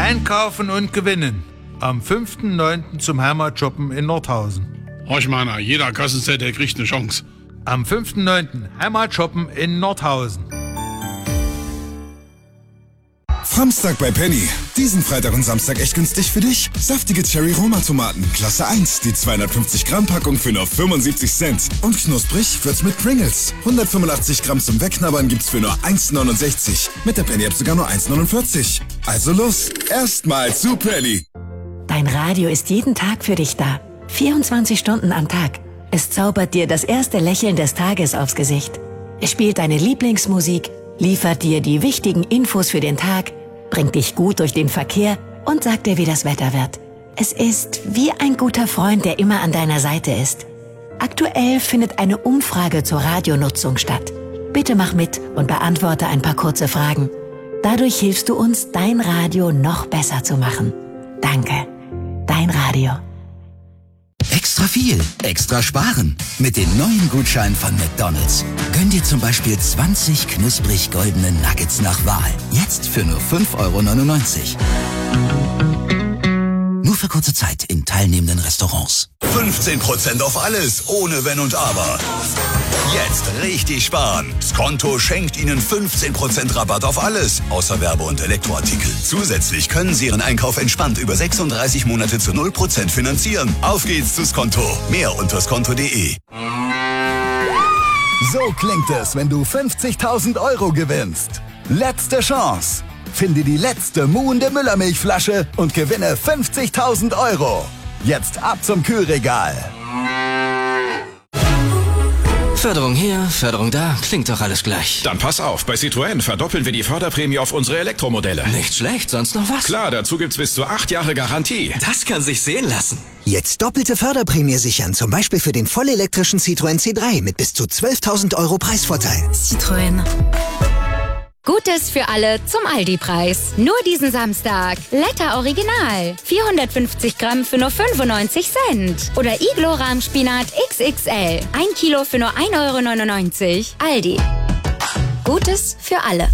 Einkaufen und gewinnen. Am 5.9. zum Heimatshoppen in Nordhausen. Horch meiner, jeder Kassenzettel kriegt eine Chance. Am 5.9. Heimatshoppen in Nordhausen. Samstag bei Penny. Diesen Freitag und Samstag echt günstig für dich. Saftige Cherry-Roma-Tomaten, Klasse 1. Die 250 Gramm Packung für nur 75 Cent. Und knusprig wird's mit Pringles. 185 Gramm zum Wegknabbern gibt's für nur 1,69. Mit der Penny-App sogar nur 1,49. Also los, erstmal zu Penny. Dein Radio ist jeden Tag für dich da. 24 Stunden am Tag. Es zaubert dir das erste Lächeln des Tages aufs Gesicht. Es spielt deine Lieblingsmusik, liefert dir die wichtigen Infos für den Tag, bringt dich gut durch den Verkehr und sagt dir, wie das Wetter wird. Es ist wie ein guter Freund, der immer an deiner Seite ist. Aktuell findet eine Umfrage zur Radionutzung statt. Bitte mach mit und beantworte ein paar kurze Fragen. Dadurch hilfst du uns, dein Radio noch besser zu machen. Danke. Dein Radio. Extra viel, extra sparen. Mit den neuen Gutscheinen von McDonald's. Gönn dir zum Beispiel 20 knusprig goldene Nuggets nach Wahl. Jetzt für nur 5,99 €. Nur für kurze Zeit in teilnehmenden Restaurants. 15% auf alles, ohne Wenn und Aber. Jetzt richtig sparen. Skonto schenkt Ihnen 15% Rabatt auf alles, außer Werbe- und Elektroartikel. Zusätzlich können Sie Ihren Einkauf entspannt über 36 Monate zu 0% finanzieren. Auf geht's zu Skonto. Mehr unter skonto.de. So klingt es, wenn du 50.000 € gewinnst. Letzte Chance. Finde die letzte muhende Müllermilchflasche und gewinne 50.000 €. Jetzt ab zum Kühlregal. Förderung hier, Förderung da, klingt doch alles gleich. Dann pass auf, bei Citroën verdoppeln wir die Förderprämie auf unsere Elektromodelle. Nicht schlecht, sonst noch was? Klar, dazu gibt's bis zu 8 Jahre Garantie. Das kann sich sehen lassen. Jetzt doppelte Förderprämie sichern, zum Beispiel für den vollelektrischen Citroën C3 mit bis zu 12.000 € Preisvorteil. Citroën. Gutes für alle zum Aldi-Preis. Nur diesen Samstag. Letter Original. 450 Gramm für nur 95 Cent. Oder Iglo Rahmspinat XXL. 1 Kilo für nur 1,99 €. Aldi. Gutes für alle.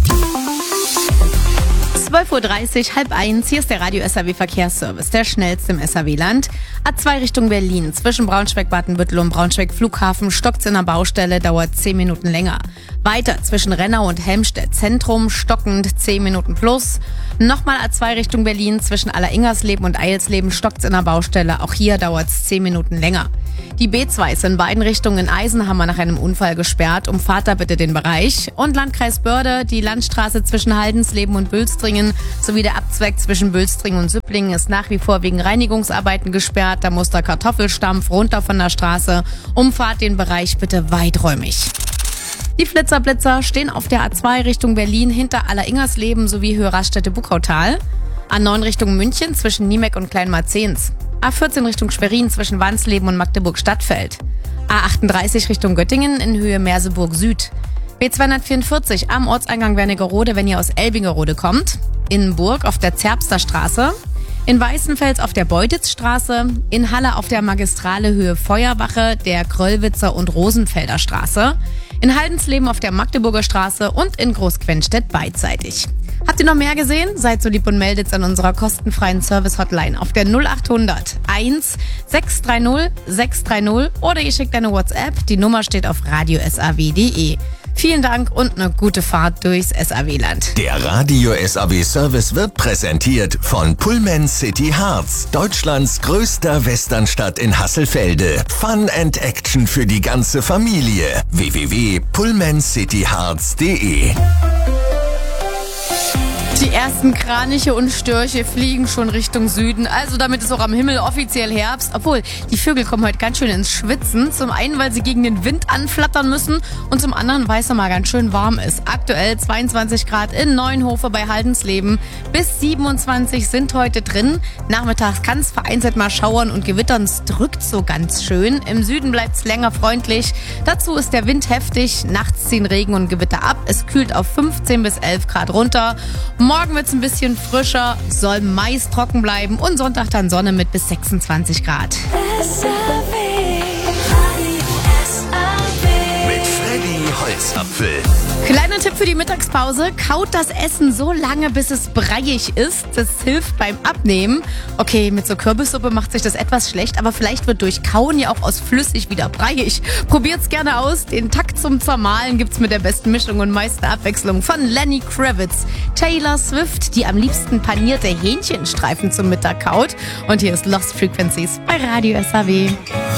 12:30 Uhr, 12:30. Hier ist der Radio SAW Verkehrsservice, der schnellste im SAW-Land. A2 Richtung Berlin, zwischen Braunschweig-Badenbüttel und Braunschweig-Flughafen stockt's in der Baustelle, dauert 10 Minuten länger. Weiter zwischen Rennau und Helmstedt Zentrum, stockend 10 Minuten plus. Nochmal A2 Richtung Berlin, zwischen Alleringers-Leben und Eilsleben stockt's in der Baustelle, auch hier dauert's 10 Minuten länger. Die B2 ist in beiden Richtungen in Eisenhammer nach einem Unfall gesperrt. Umfahrt da bitte den Bereich. Und Landkreis Börde, die Landstraße zwischen Haldensleben und Bülstringen sowie der Abzweig zwischen Bülstringen und Süpplingen ist nach wie vor wegen Reinigungsarbeiten gesperrt. Da muss der Kartoffelstampf runter von der Straße. Umfahrt den Bereich bitte weiträumig. Die Flitzer-Blitzer stehen auf der A2 Richtung Berlin hinter Alleringers-Leben sowie Höhe Raststätte-Buchautal. A9 Richtung München zwischen Niemeck und Kleinmarzens. A14 Richtung Schwerin zwischen Wansleben und Magdeburg-Stadtfeld. A38 Richtung Göttingen in Höhe Merseburg Süd. B244 am Ortseingang Wernigerode, wenn ihr aus Elbingerode kommt. In Burg auf der Zerbster Straße. In Weißenfels auf der Beutitzstraße. In Halle auf der Magistrale Höhe Feuerwache, der Kröllwitzer und Rosenfelder Straße. In Haldensleben auf der Magdeburger Straße und in Großquenstedt beidseitig. Habt ihr noch mehr gesehen? Seid so lieb und meldet's an unserer kostenfreien Service-Hotline auf der 0800 1 630 630 oder ihr schickt eine WhatsApp. Die Nummer steht auf radiosaw.de. Vielen Dank und eine gute Fahrt durchs SAW-Land. Der Radio SAW Service wird präsentiert von Pullman City Harz, Deutschlands größter Westernstadt in Hasselfelde. Fun and Action für die ganze Familie. www.pullmancityharz.de. Die ersten Kraniche und Störche fliegen schon Richtung Süden, also damit ist auch am Himmel offiziell Herbst. Obwohl, die Vögel kommen heute ganz schön ins Schwitzen. Zum einen, weil sie gegen den Wind anflattern müssen und zum anderen, weil es mal ganz schön warm ist. Aktuell 22 Grad in Neuenhofe bei Haldensleben. Bis 27 sind heute drin. Nachmittags kann es vereinzelt mal schauern und gewittern. Es drückt so ganz schön. Im Süden bleibt es länger freundlich. Dazu ist der Wind heftig. Nachts ziehen Regen und Gewitter ab. Es kühlt auf 15 bis 11 Grad runter. Morgen wird es ein bisschen frischer, soll meist trocken bleiben und Sonntag dann Sonne mit bis 26 Grad. Mit Freddy Holz. Eiweißapfel. Kleiner Tipp für die Mittagspause. Kaut das Essen so lange, bis es breiig ist. Das hilft beim Abnehmen. Okay, mit so Kürbissuppe macht sich das etwas schlecht, aber vielleicht wird durch Kauen ja auch aus flüssig wieder breiig. Probiert's gerne aus. Den Takt zum Zermahlen gibt's mit der besten Mischung und meisten Abwechslung von Lenny Kravitz. Taylor Swift, die am liebsten panierte Hähnchenstreifen zum Mittag kaut. Und hier ist Lost Frequencies bei Radio SAW.